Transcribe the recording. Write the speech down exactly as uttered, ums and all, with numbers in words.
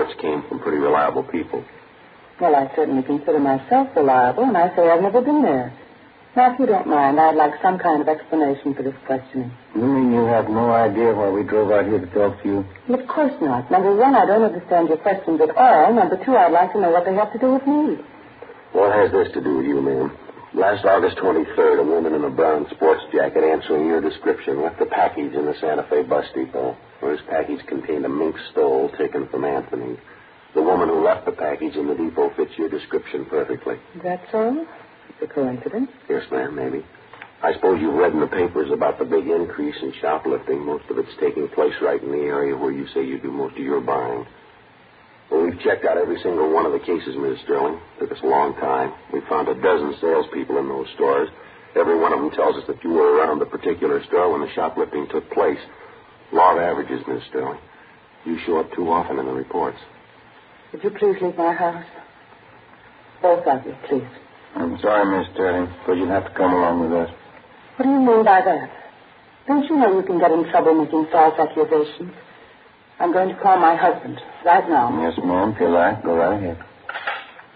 reports came from pretty reliable people. Well, I certainly consider myself reliable, and I say I've never been there. Now, if you don't mind, I'd like some kind of explanation for this questioning. You mean you have no idea why we drove out here to talk to you? Well, of course not. Number one, I don't understand your questions at all. Number two, I'd like to know what they have to do with me. What has this to do with you, ma'am? Last August twenty-third, a woman in a brown sports jacket answering your description left a package in the Santa Fe bus depot. This package contained a mink stole taken from Anthony. The woman who left the package in the depot fits your description perfectly. That's all? It's a coincidence? Yes, ma'am, maybe. I suppose you've read in the papers about the big increase in shoplifting. Most of it's taking place right in the area where you say you do most of your buying. Well, we've checked out every single one of the cases, Miss Sterling. Took us a long time. We found a dozen salespeople in those stores. Every one of them tells us that you were around the particular store when the shoplifting took place. Law of averages, Miss Sterling. You show up too often in the reports. Would you please leave my house? Both of you, please. I'm sorry, Miss Sterling, but you'll have to come along with us. What do you mean by that? Don't you know you can get in trouble making false accusations? I'm going to call my husband right now. Yes, ma'am, if you like. Go right ahead.